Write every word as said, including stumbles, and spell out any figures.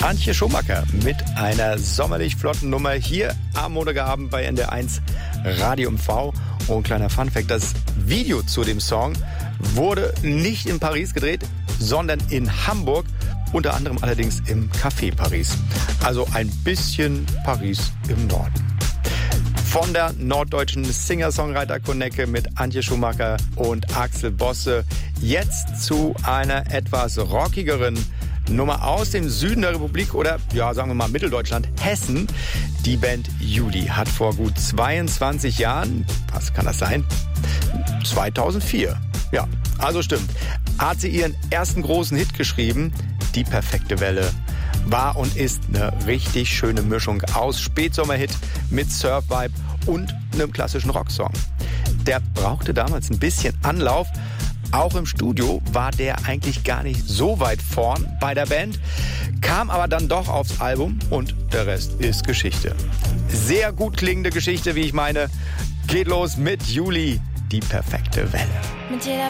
Antje Schumacher mit einer sommerlich flotten Nummer hier am Montagabend bei N D R eins Radio M V. Und kleiner Funfact, das Video zu dem Song wurde nicht in Paris gedreht, sondern in Hamburg, unter anderem allerdings im Café Paris. Also ein bisschen Paris im Norden. Von der norddeutschen Singer-Songwriter-Konecke mit Antje Schumacher und Axel Bosse jetzt zu einer etwas rockigeren Nummer aus dem Süden der Republik oder, ja, sagen wir mal Mitteldeutschland, Hessen. Die Band Juli hat vor gut zweiundzwanzig Jahren, was kann das sein? zweitausendvier. Ja, also stimmt. Hat sie ihren ersten großen Hit geschrieben, Die perfekte Welle. War und ist eine richtig schöne Mischung aus Spätsommerhit mit Surf-Vibe und einem klassischen Rocksong. Der brauchte damals ein bisschen Anlauf. Auch im Studio war der eigentlich gar nicht so weit vorn bei der Band, kam aber dann doch aufs Album und der Rest ist Geschichte. Sehr gut klingende Geschichte, wie ich meine. Geht los mit Juli, Die perfekte Welle. Mit jeder